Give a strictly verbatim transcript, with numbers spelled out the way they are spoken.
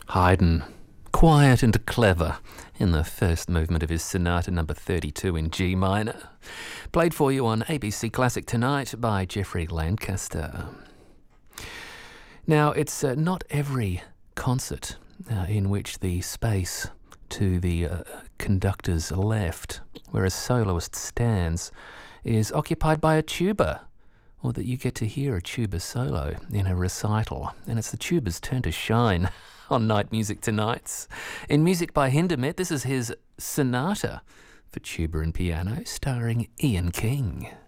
Haydn, quiet and clever in the first movement of his Sonata number thirty-two in G minor. Played for you on A B C Classic tonight by Geoffrey Lancaster. Now, it's uh, not every concert uh, in which the space to the uh, conductor's left, where a soloist stands, is occupied by a tuba, or that you get to hear a tuba solo in a recital. And it's the tuba's turn to shine on Night Music Tonight. In Music by Hindemith, this is his Sonata for tuba and piano, starring Ian King.